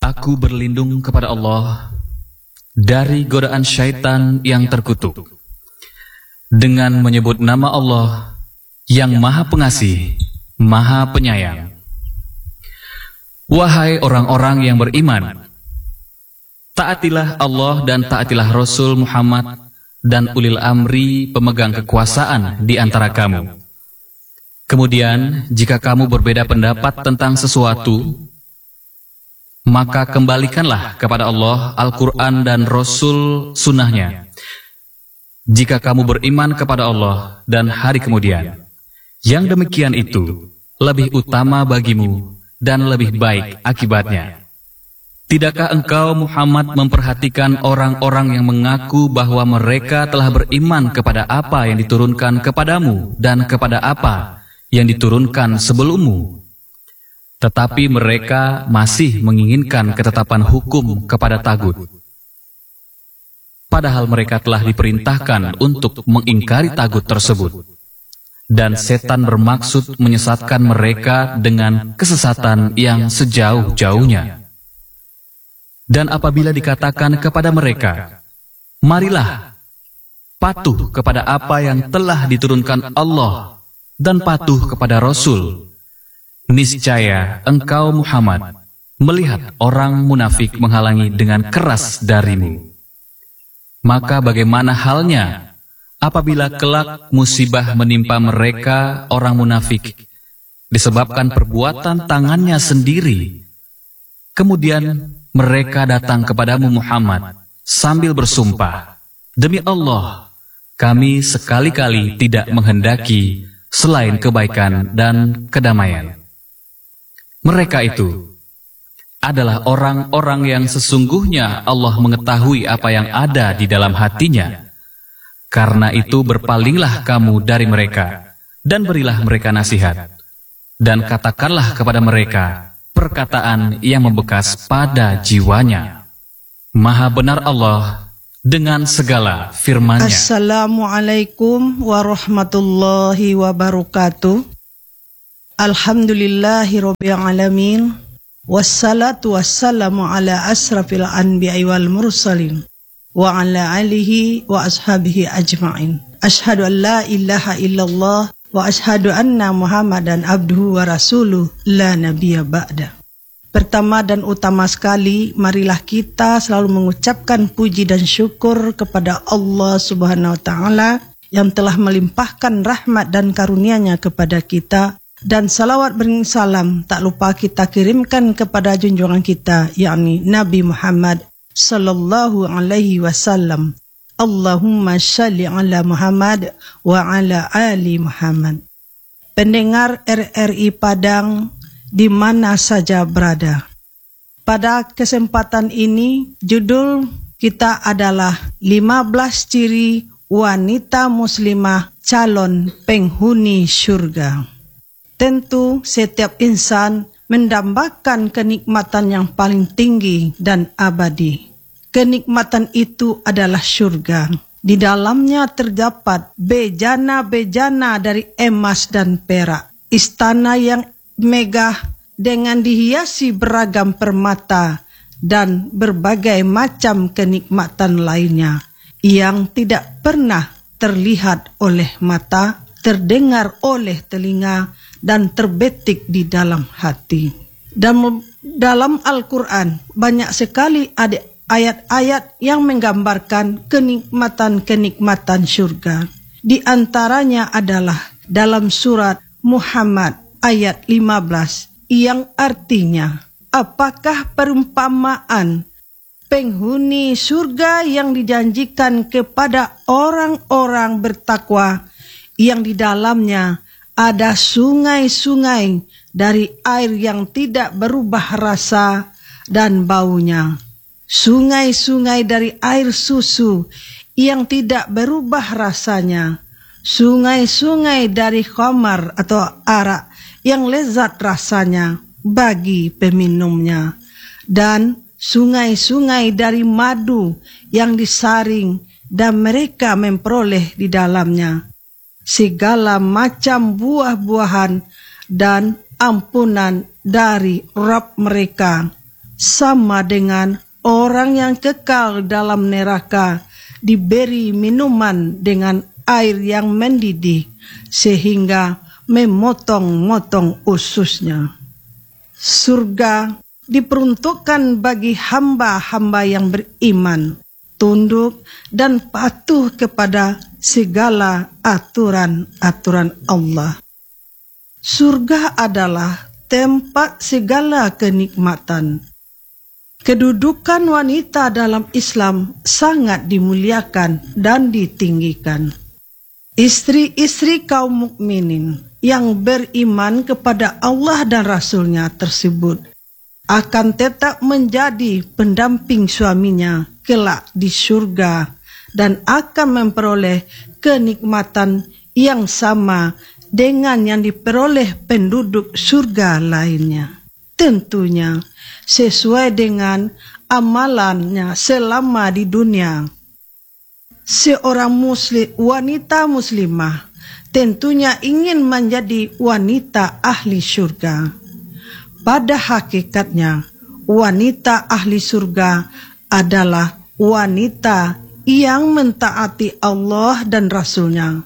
Aku berlindung kepada Allah dari godaan syaitan yang terkutuk, dengan menyebut nama Allah yang Maha Pengasih, Maha Penyayang. Wahai orang-orang yang beriman, taatilah Allah dan taatilah Rasul Muhammad dan ulil amri pemegang kekuasaan di antara kamu. Kemudian, jika kamu berbeda pendapat tentang sesuatu, maka kembalikanlah kepada Allah Al-Quran dan Rasul Sunnahnya. Jika kamu beriman kepada Allah dan hari kemudian, yang demikian itu lebih utama bagimu dan lebih baik akibatnya. Tidakkah engkau Muhammad memperhatikan orang-orang yang mengaku bahwa mereka telah beriman kepada apa yang diturunkan kepadamu dan kepada apa yang diturunkan sebelummu, tetapi mereka masih menginginkan ketetapan hukum kepada tagut, padahal mereka telah diperintahkan untuk mengingkari tagut tersebut. Dan setan bermaksud menyesatkan mereka dengan kesesatan yang sejauh-jauhnya. Dan apabila dikatakan kepada mereka, marilah patuh kepada apa yang telah diturunkan Allah dan patuh kepada Rasul, niscaya engkau Muhammad melihat orang munafik menghalangi dengan keras darimu. Maka bagaimana halnya apabila kelak musibah menimpa mereka orang munafik disebabkan perbuatan tangannya sendiri, kemudian mereka datang kepadamu Muhammad sambil bersumpah, demi Allah, kami sekali-kali tidak menghendaki selain kebaikan dan kedamaian. Mereka itu adalah orang-orang yang sesungguhnya Allah mengetahui apa yang ada di dalam hatinya. Karena itu berpalinglah kamu dari mereka dan berilah mereka nasihat, dan katakanlah kepada mereka perkataan yang membekas pada jiwanya. Maha benar Allah dengan segala firman-Nya. Assalamualaikum warahmatullahi wabarakatuh. Alhamdulillahirabbil alamin. Wassalatu wassalamu ala asrafil anbiya'i wal mursalin wa ala alihi wa ashabihi ajma'in. Ashhadu an la ilaha illallah wa ashhadu anna Muhammadan abduhu wa rasuluh la nabiyya ba'da. Pertama dan utama sekali, marilah kita selalu mengucapkan puji dan syukur kepada Allah Subhanahu wa taala yang telah melimpahkan rahmat dan karunia-Nya kepada kita, dan salawat salam tak lupa kita kirimkan kepada junjungan kita, yakni Nabi Muhammad sallallahu alaihi wasallam. Allahumma shalli ala Muhammad wa ala ali Muhammad. Pendengar RRI Padang di mana saja berada, pada kesempatan ini judul kita adalah 15 ciri wanita muslimah calon penghuni surga. Tentu setiap insan mendambakan kenikmatan yang paling tinggi dan abadi. Kenikmatan itu adalah surga. Di dalamnya terdapat bejana-bejana dari emas dan perak. Istana yang megah dengan dihiasi beragam permata dan berbagai macam kenikmatan lainnya yang tidak pernah terlihat oleh mata, terdengar oleh telinga, dan terbetik di dalam hati. Dan dalam Al-Quran banyak sekali ada ayat-ayat yang menggambarkan kenikmatan-kenikmatan surga. Di antaranya adalah dalam surat Muhammad ayat 15 yang artinya, apakah perumpamaan penghuni surga yang dijanjikan kepada orang-orang bertakwa yang di dalamnya ada sungai-sungai dari air yang tidak berubah rasa dan baunya, sungai-sungai dari air susu yang tidak berubah rasanya, sungai-sungai dari khamar atau arak yang lezat rasanya bagi peminumnya, dan sungai-sungai dari madu yang disaring dan mereka memperoleh di dalamnya segala macam buah-buahan dan ampunan dari Rabb mereka, sama dengan orang yang kekal dalam neraka diberi minuman dengan air yang mendidih sehingga memotong-motong ususnya. Surga diperuntukkan bagi hamba-hamba yang beriman, tunduk dan patuh kepada segala aturan-aturan Allah. Surga adalah tempat segala kenikmatan. Kedudukan wanita dalam Islam sangat dimuliakan dan ditinggikan. Istri-istri kaum mukminin yang beriman kepada Allah dan Rasul-Nya tersebut akan tetap menjadi pendamping suaminya kelak di surga dan akan memperoleh kenikmatan yang sama dengan yang diperoleh penduduk surga lainnya. Tentunya sesuai dengan amalannya selama di dunia. Seorang wanita muslimah tentunya ingin menjadi wanita ahli surga. Pada hakikatnya, wanita ahli surga adalah wanita yang mentaati Allah dan Rasul-Nya.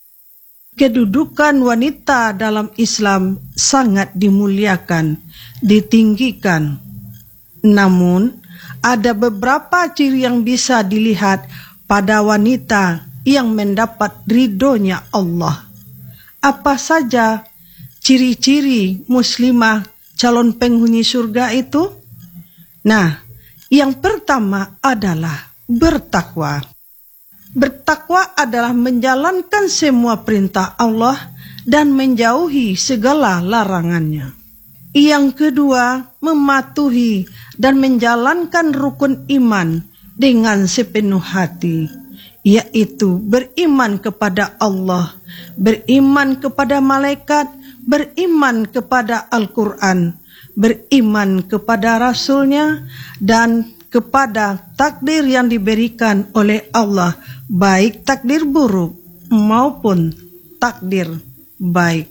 Kedudukan wanita dalam Islam sangat dimuliakan, ditinggikan. Namun, ada beberapa ciri yang bisa dilihat pada wanita yang mendapat ridhonya Allah. Apa saja ciri-ciri muslimah calon penghuni surga itu? Nah, yang pertama adalah bertakwa. Bertakwa adalah menjalankan semua perintah Allah dan menjauhi segala larangannya. Yang kedua, mematuhi dan menjalankan rukun iman dengan sepenuh hati, yaitu beriman kepada Allah, beriman kepada malaikat, beriman kepada Al-Quran, beriman kepada Rasul-Nya, dan kepada takdir yang diberikan oleh Allah, baik takdir buruk maupun takdir baik.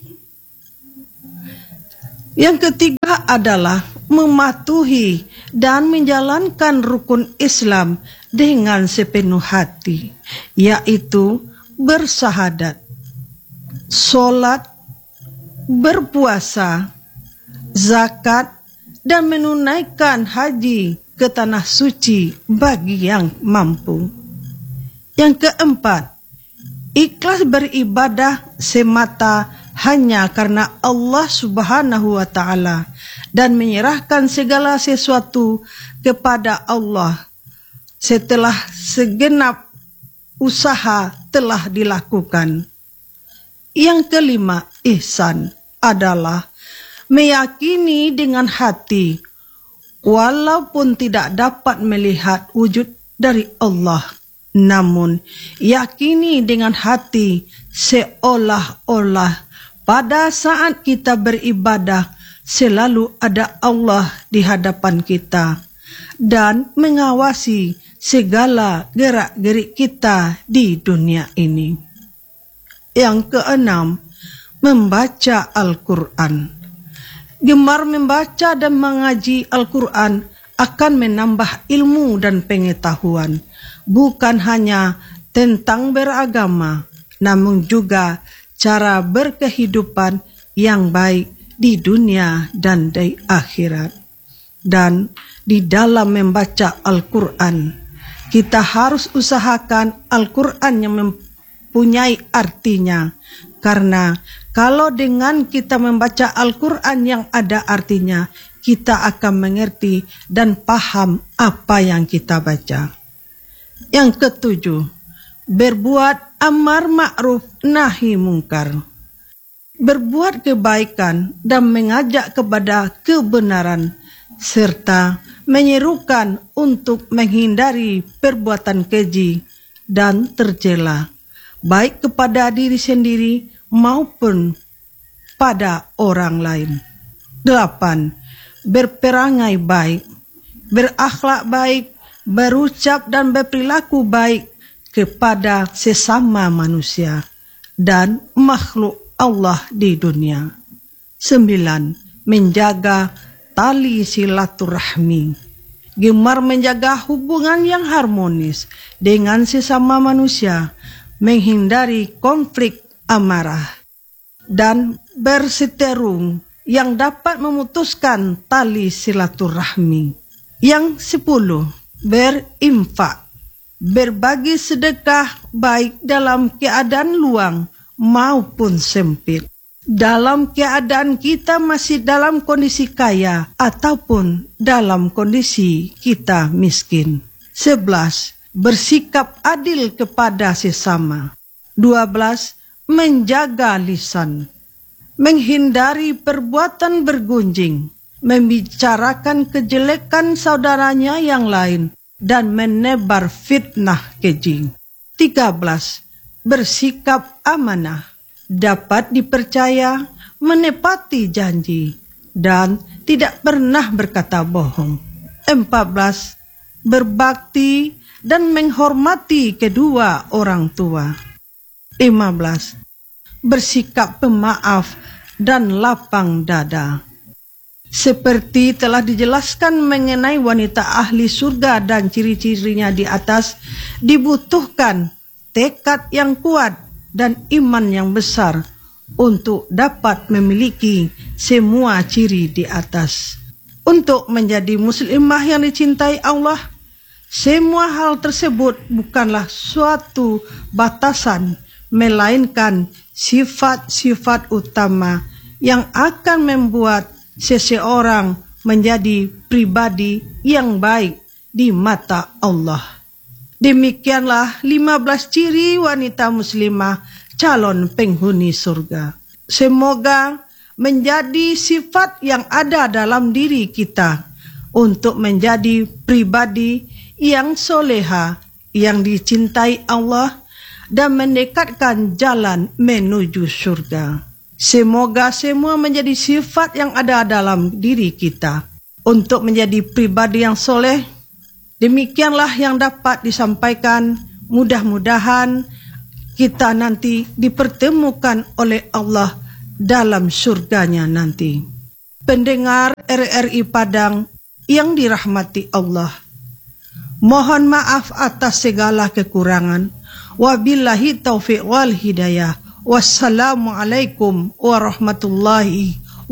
Yang ketiga adalah mematuhi dan menjalankan rukun Islam dengan sepenuh hati, yaitu bersyahadat, sholat, berpuasa, zakat, dan menunaikan haji ke tanah suci bagi yang mampu. Yang keempat, ikhlas beribadah semata hanya karena Allah Subhanahu wa Ta'ala dan menyerahkan segala sesuatu kepada Allah setelah segenap usaha telah dilakukan. Yang kelima, ihsan adalah meyakini dengan hati walaupun tidak dapat melihat wujud dari Allah, namun yakini dengan hati seolah-olah pada saat kita beribadah selalu ada Allah di hadapan kita dan mengawasi segala gerak-gerik kita di dunia ini. Yang keenam, membaca Al-Quran. Gemar membaca dan mengaji Al-Quran akan menambah ilmu dan pengetahuan, bukan hanya tentang beragama, namun juga cara berkehidupan yang baik di dunia dan di akhirat. Dan di dalam membaca Al-Quran, kita harus usahakan Al-Quran yang mempunyai artinya, karena kalau dengan kita membaca Al-Quran yang ada artinya, kita akan mengerti dan paham apa yang kita baca. Yang ketujuh, berbuat amar ma'ruf nahi mungkar. Berbuat kebaikan dan mengajak kepada kebenaran, serta menyerukan untuk menghindari perbuatan keji dan tercela, baik kepada diri sendiri maupun pada orang lain. 8. Berperangai baik, berakhlak baik, berucap dan berperilaku baik kepada sesama manusia dan makhluk Allah di dunia. 9. Menjaga tali silaturahmi, gemar menjaga hubungan yang harmonis dengan sesama manusia, menghindari konflik amarah, dan berseteru yang dapat memutuskan tali silaturahmi. Yang 10, berinfak, berbagi sedekah baik dalam keadaan luang maupun sempit. Dalam keadaan kita masih dalam kondisi kaya ataupun dalam kondisi kita miskin. 11, bersikap adil kepada sesama. 12, menjaga lisan, menghindari perbuatan bergunjing, membicarakan kejelekan saudaranya yang lain, dan menebar fitnah keji. 13, bersikap amanah, dapat dipercaya, menepati janji, dan tidak pernah berkata bohong. 14, berbakti dan menghormati kedua orang tua. 15, bersikap pemaaf dan lapang dada. Seperti telah dijelaskan mengenai wanita ahli surga dan ciri-cirinya di atas, dibutuhkan tekad yang kuat dan iman yang besar untuk dapat memiliki semua ciri di atas. Untuk menjadi muslimah yang dicintai Allah, semua hal tersebut bukanlah suatu batasan, melainkan sifat-sifat utama yang akan membuat seseorang menjadi pribadi yang baik di mata Allah. Demikianlah 15 ciri wanita muslimah calon penghuni surga. Semoga menjadi sifat yang ada dalam diri kita untuk menjadi pribadi yang soleha, yang dicintai Allah, dan mendekatkan jalan menuju surga. Semoga semua menjadi sifat yang ada dalam diri kita untuk menjadi pribadi yang soleh. Demikianlah yang dapat disampaikan. Mudah-mudahan kita nanti dipertemukan oleh Allah dalam surganya nanti. Pendengar RRI Padang yang dirahmati Allah, mohon maaf atas segala kekurangan. Wabillahi taufiq wal hidayah. Wassalamualaikum warahmatullahi